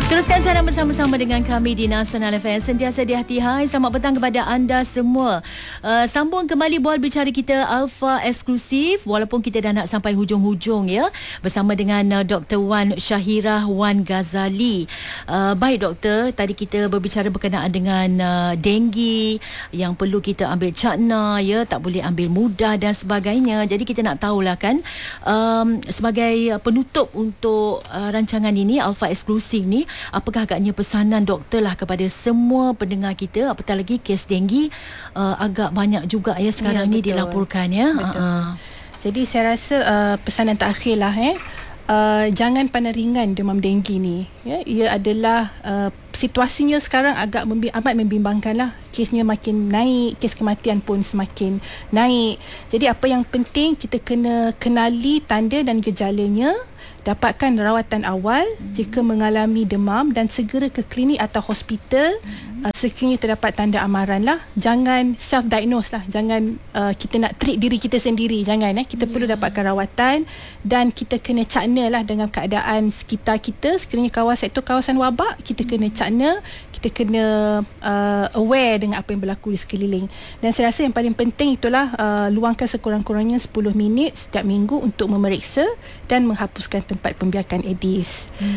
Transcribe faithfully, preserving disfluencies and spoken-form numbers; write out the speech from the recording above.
Teruskan saran bersama-sama dengan kami di Nasional F M. Sentiasa di hati. Hai, selamat petang kepada anda semua. Uh, sambung kembali bual bicara kita Alpha Eksklusif, walaupun kita dah nak sampai hujung-hujung ya, bersama dengan uh, Doktor Wan Syahirah Wan Ghazali. Uh, baik doktor, tadi kita berbicara berkenaan dengan uh, denggi yang perlu kita ambil cakna ya, tak boleh ambil mudah dan sebagainya. Jadi kita nak tahulah kan, um, sebagai penutup untuk uh, rancangan ini Alpha Eksklusif ni, apakah agaknya pesanan doktor lah kepada semua pendengar kita, apatah lagi kes denggi uh, agak banyak juga ya sekarang ya, ni betul. dilaporkan ya. Uh-uh. Jadi saya rasa uh, pesanan terakhir lah eh. Uh, jangan pandang ringan demam denggi ni ya. Ia adalah uh, situasinya sekarang agak membi- amat membimbangkan lah. Kesnya makin naik, kes kematian pun semakin naik. Jadi apa yang penting, kita kena kenali tanda dan gejalanya, dapatkan rawatan awal hmm. jika mengalami demam dan segera ke klinik atau hospital hmm. uh, sekiranya terdapat tanda amaran lah. Jangan self-diagnose lah. Jangan uh, kita nak treat diri kita sendiri. Jangan eh. Kita yeah. perlu dapatkan rawatan dan kita kena cakna lah dengan keadaan sekitar kita. Sekiranya kawasan itu kawasan wabak, kita kena cakna, kita kena uh, aware dengan apa yang berlaku di sekeliling. Dan saya rasa yang paling penting itulah uh, luangkan sekurang-kurangnya sepuluh minit setiap minggu untuk memeriksa dan menghapuskan tempat pembiakan Aedes. Hmm.